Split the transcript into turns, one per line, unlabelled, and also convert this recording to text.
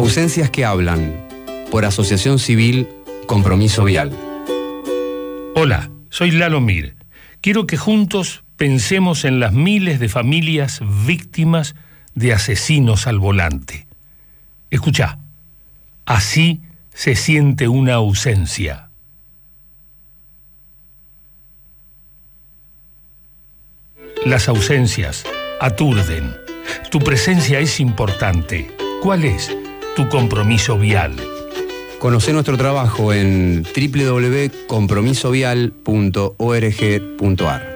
Ausencias que hablan, por Asociación Civil Compromiso Vial.
Hola, soy Lalo Mir. Quiero que juntos pensemos en las miles de familias víctimas de asesinos al volante. Escuchá, así se siente una ausencia. Las ausencias aturden. Tu presencia es importante. ¿Cuál es tu compromiso vial?
Conoce nuestro trabajo en www.compromisovial.org.ar.